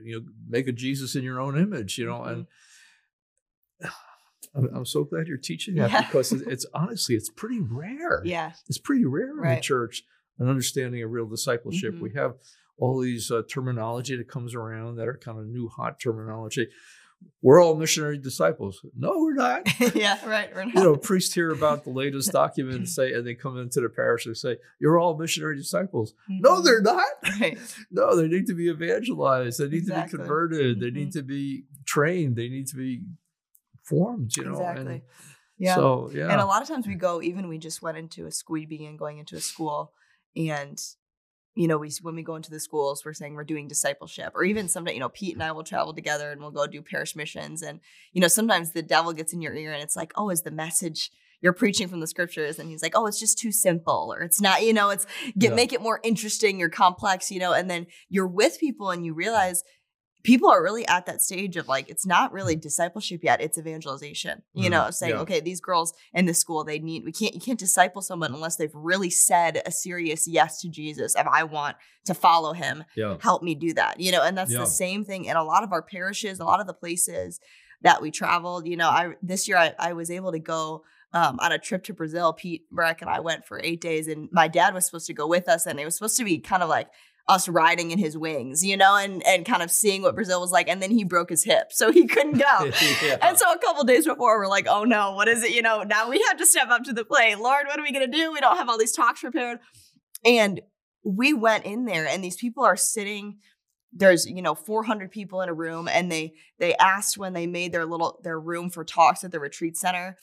make a Jesus in your own image, and I'm so glad you're teaching that because it's honestly, it's pretty rare. Yeah. It's pretty rare in the church, an understanding of real discipleship. We have all these terminology that comes around that are kind of new, hot terminology. We're all missionary disciples. No, we're not. Yeah, right. We're not. Priests hear about the latest document and they come into the parish and say, you're all missionary disciples. No, they're not. Right. No, they need to be evangelized. They need to be converted. They need to be trained. They need to be formed, Exactly. And yeah. So, yeah. And a lot of times we just went into we began going into a school, and when we go into the schools, we're saying we're doing discipleship, or even someday, Pete and I will travel together and we'll go do parish missions. And, sometimes the devil gets in your ear and it's like, oh, is the message you're preaching from the scriptures? And he's like, oh, it's just too simple, or it's not, make it more interesting or complex, and then you're with people and you realize people are really at that stage of like, it's not really discipleship yet. It's evangelization, saying, okay, these girls in this school, you can't disciple someone unless they've really said a serious yes to Jesus. If I want to follow him, help me do that, and that's the same thing in a lot of our parishes, a lot of the places that we traveled. This year I was able to go on a trip to Brazil. Pete Breck and I went for 8 days, and my dad was supposed to go with us, and it was supposed to be kind of like us riding in his wings, and kind of seeing what Brazil was like. And then he broke his hip, so he couldn't go. And so a couple days before, we're like, oh no, what is it? Now we have to step up to the plate. Lord, what are we going to do? We don't have all these talks prepared. And we went in there, and these people are sitting, there's, 400 people in a room. And they asked when they made their room for talks at the retreat center,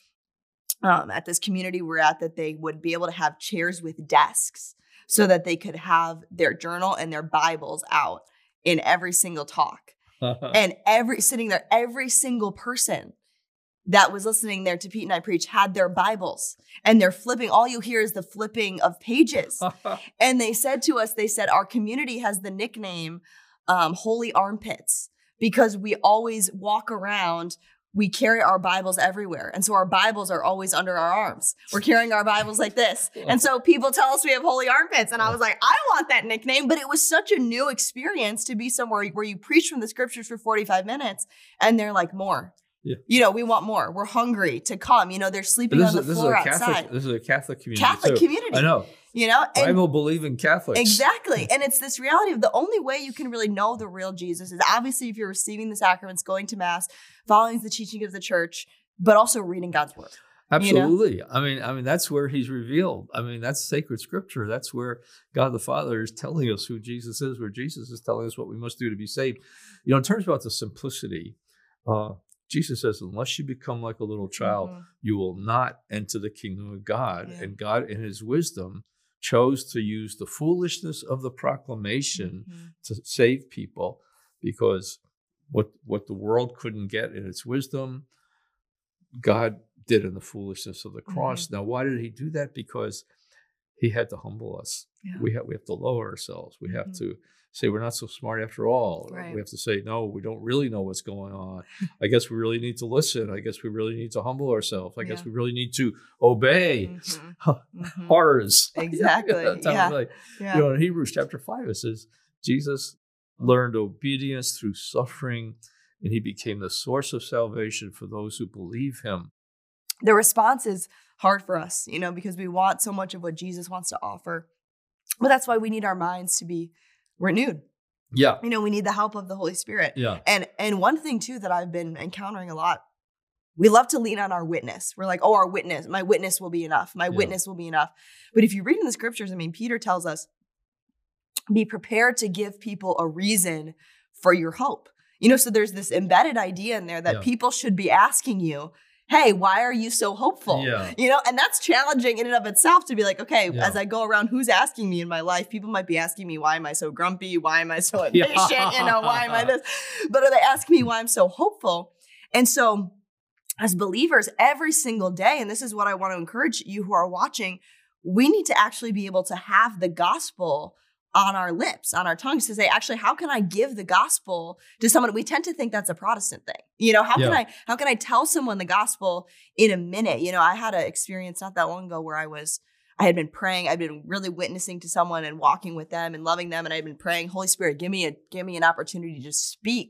at this community we're at, that they would be able to have chairs with desks, so that they could have their journal and their Bibles out in every single talk. And every single person that was listening there to Pete and I preach had their Bibles, and they're flipping. All you hear is the flipping of pages. And they said to us, our community has the nickname Holy Armpits, because we always walk around. We carry our Bibles everywhere. And so our Bibles are always under our arms. We're carrying our Bibles like this. And so people tell us we have holy armpits. And I was like, I want that nickname. But it was such a new experience to be somewhere where you preach from the scriptures for 45 minutes and they're like, more. Yeah. We want more. We're hungry to come. They're sleeping on the floor outside. This is a Catholic community. Community. I know. And Bible believing Catholics. Exactly. And it's this reality of the only way you can really know the real Jesus is obviously if you're receiving the sacraments, going to mass, following the teaching of the church, but also reading God's word. Absolutely. I mean, that's where he's revealed. I mean, that's sacred scripture. That's where God the Father is telling us who Jesus is, where Jesus is telling us what we must do to be saved. In terms about the simplicity, Jesus says, unless you become like a little child, you will not enter the kingdom of God. Yeah. And God, in his wisdom, chose to use the foolishness of the proclamation to save people, because what the world couldn't get in its wisdom, God did in the foolishness of the cross. Now, why did he do that? Because he had to humble us. Yeah. We have to lower ourselves. We have to say we're not so smart after all. Right. We have to say, no, we don't really know what's going on. I guess we really need to listen. I guess we really need to humble ourselves. I guess we really need to obey. Horrors. Exactly. In Hebrews chapter 5, it says, Jesus learned obedience through suffering, and he became the source of salvation for those who believe him. The response is hard for us, because we want so much of what Jesus wants to offer. But that's why we need our minds to be renewed. Yeah. We need the help of the Holy Spirit. Yeah. And one thing too that I've been encountering a lot, we love to lean on our witness. We're like, oh, my witness will be enough. My witness will be enough. But if you read in the scriptures, Peter tells us, be prepared to give people a reason for your hope. So there's this embedded idea in there that people should be asking you, hey, why are you so hopeful? Yeah. And that's challenging in and of itself to be like, okay, as I go around, who's asking me in my life? People might be asking me, why am I so grumpy? Why am I so impatient? Why am I this? But are they asking me why I'm so hopeful? And so as believers, every single day, and this is what I want to encourage you who are watching, we need to actually be able to have the gospel on our lips, on our tongues, to say, actually, how can I give the gospel to someone? We tend to think that's a Protestant thing. How can I tell someone the gospel in a minute? I had an experience not that long ago where I I had been praying. I'd been really witnessing to someone and walking with them and loving them. And I'd been praying, Holy Spirit, give me an opportunity to speak